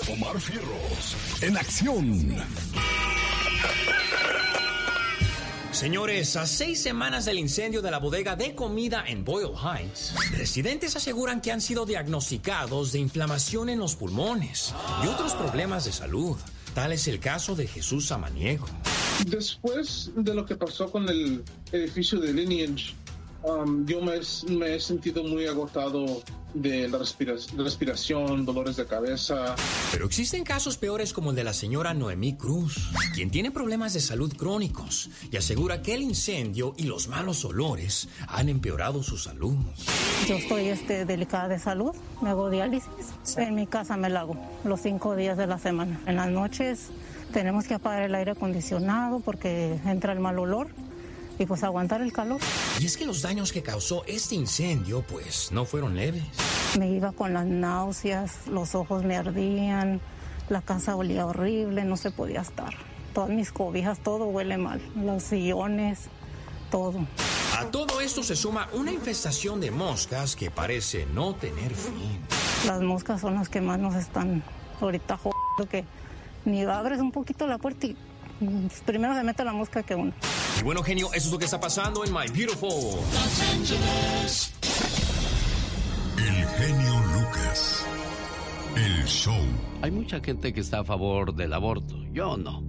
Omar Fierros, en acción. Señores, a 6 semanas del incendio de la bodega de comida en Boyle Heights, residentes aseguran que han sido diagnosticados de inflamación en los pulmones y otros problemas de salud. Tal es el caso de Jesús Samaniego. Después de lo que pasó con el edificio de Lineage, yo me he sentido muy agotado de la respiración, dolores de cabeza. Pero existen casos peores como el de la señora Noemí Cruz, quien tiene problemas de salud crónicos y asegura que el incendio y los malos olores han empeorado su salud. Yo estoy delicada de salud, me hago diálisis. En mi casa me la hago los 5 días de la semana. En las noches tenemos que apagar el aire acondicionado porque entra el mal olor. Y pues aguantar el calor. Y es que los daños que causó este incendio, pues, no fueron leves. Me iba con las náuseas, los ojos me ardían, la casa olía horrible, no se podía estar. Todas mis cobijas, todo huele mal, los sillones, todo. A todo esto se suma una infestación de moscas que parece no tener fin. Las moscas son las que más nos están ahorita jodiendo, que ni abres un poquito la puerta y primero se mete la mosca que uno. Y bueno, genio, eso es lo que está pasando en My Beautiful Los Ángeles. El genio Lucas. El show. Hay mucha gente que está a favor del aborto. Yo no.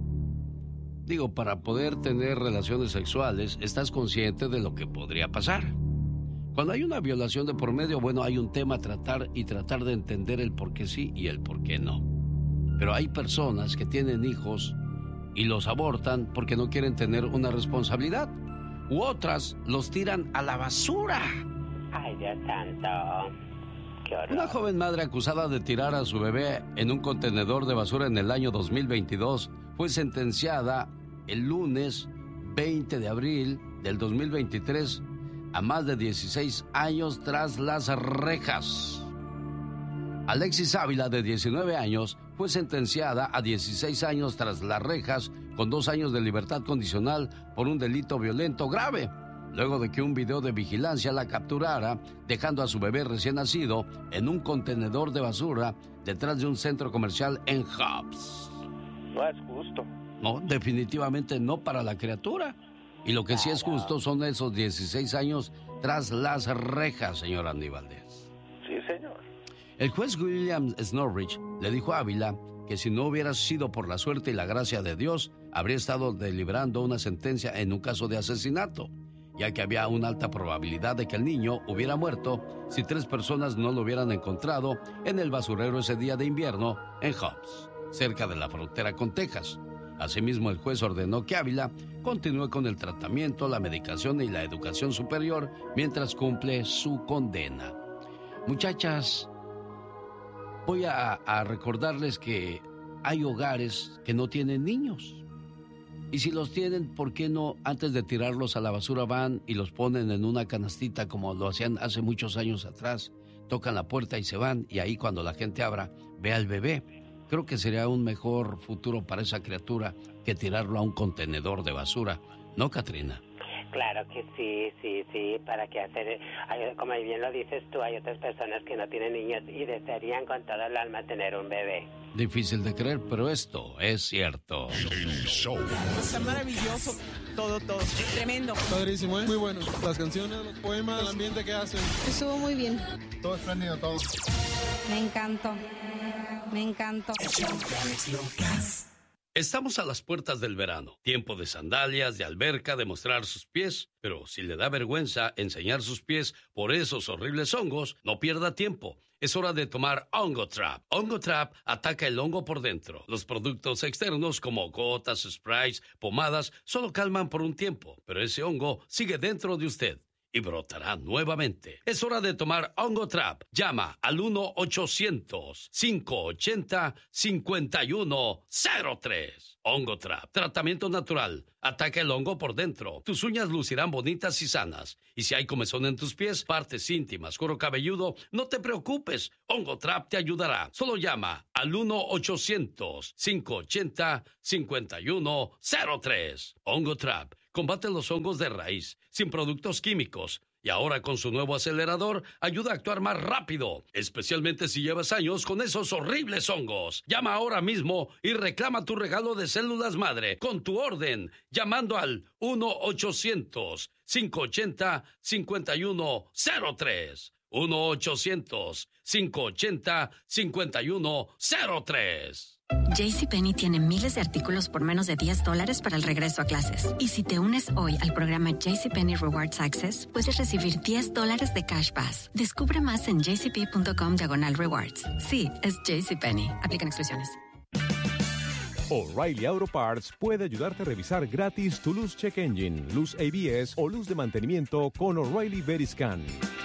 Digo, para poder tener relaciones sexuales, estás consciente de lo que podría pasar. Cuando hay una violación de por medio, bueno, hay un tema a tratar y tratar de entender el por qué sí y el por qué no. Pero hay personas que tienen hijos y los abortan porque no quieren tener una responsabilidad. U otras los tiran a la basura. Ay, Dios santo. Qué horror. Una joven madre acusada de tirar a su bebé en un contenedor de basura en el año 2022 fue sentenciada el lunes 20 de abril del 2023 a más de 16 años tras las rejas. Alexis Ávila, de 19 años, fue sentenciada a 16 años tras las rejas con 2 años de libertad condicional por un delito violento grave, luego de que un video de vigilancia la capturara dejando a su bebé recién nacido en un contenedor de basura detrás de un centro comercial en Hobbs. No es justo. No, definitivamente no para la criatura. Y lo que sí es justo son esos 16 años tras las rejas, señor Andy Valdés. Sí, señor. El juez William Snorridge le dijo a Ávila que si no hubiera sido por la suerte y la gracia de Dios, habría estado deliberando una sentencia en un caso de asesinato, ya que había una alta probabilidad de que el niño hubiera muerto si 3 personas no lo hubieran encontrado en el basurero ese día de invierno en Hobbs, cerca de la frontera con Texas. Asimismo, el juez ordenó que Ávila continúe con el tratamiento, la medicación y la educación superior mientras cumple su condena. Muchachas, voy a recordarles que hay hogares que no tienen niños. Y si los tienen, ¿por qué no antes de tirarlos a la basura van y los ponen en una canastita como lo hacían hace muchos años atrás? Tocan la puerta y se van, y ahí cuando la gente abra, ve al bebé. Creo que sería un mejor futuro para esa criatura que tirarlo a un contenedor de basura. ¿No, Katrina? Claro que sí, ¿para qué hacer? Como bien lo dices tú, hay otras personas que no tienen niños y desearían con todo el alma tener un bebé. Difícil de creer, pero esto es cierto. El show. Está maravilloso, todo, tremendo. Padrísimo, ¿eh? Muy bueno. Las canciones, los poemas, el ambiente que hacen. Estuvo muy bien. Todo espléndido, todo. Me encantó. Estamos a las puertas del verano, tiempo de sandalias, de alberca, de mostrar sus pies, pero si le da vergüenza enseñar sus pies por esos horribles hongos, no pierda tiempo. Es hora de tomar Hongo Trap. Hongo Trap ataca el hongo por dentro. Los productos externos como gotas, sprays, pomadas, solo calman por un tiempo, pero ese hongo sigue dentro de usted y brotará nuevamente. Es hora de tomar Hongo Trap. Llama al 1-800-580-5103. Hongo Trap. Tratamiento natural. Ataca el hongo por dentro. Tus uñas lucirán bonitas y sanas. Y si hay comezón en tus pies, partes íntimas, cuero cabelludo, no te preocupes. Hongo Trap te ayudará. Solo llama al 1-800-580-5103. Hongo Trap. Combate los hongos de raíz, sin productos químicos. Y ahora con su nuevo acelerador ayuda a actuar más rápido, especialmente si llevas años con esos horribles hongos. Llama ahora mismo y reclama tu regalo de células madre con tu orden, llamando al 1-800-580-5103. 1-800-580-5103. JCPenney tiene miles de artículos por menos de $10 para el regreso a clases. Y si te unes hoy al programa JCPenney Rewards Access, puedes recibir $10 de Cash Pass. Descubre más en jcp.com/rewards. Sí, es JCPenney. Aplican exclusiones. O'Reilly Auto Parts puede ayudarte a revisar gratis tu luz check engine, luz ABS o luz de mantenimiento con O'Reilly Veriscan.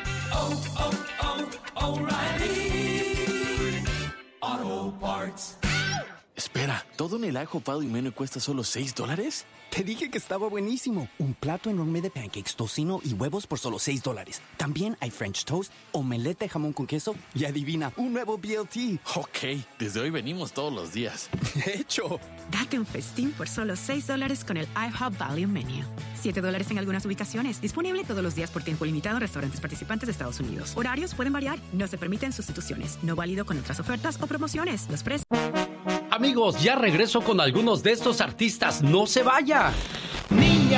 O'Reilly Auto Parts. Espera, ¿todo en el ajo, pado y menú cuesta solo $6? Te dije que estaba buenísimo. Un plato enorme de pancakes, tocino y huevos por solo $6. También hay French toast, omelette de jamón con queso y adivina, un nuevo BLT. Ok, desde hoy venimos todos los días. ¡Hecho! Date un festín por solo $6 con el IHOP Value Menu. $7 en algunas ubicaciones. Disponible todos los días por tiempo limitado en restaurantes participantes de Estados Unidos. Horarios pueden variar. No se permiten sustituciones. No válido con otras ofertas o promociones. Los precios... Amigos, ya regreso con algunos de estos artistas. ¡No se vaya!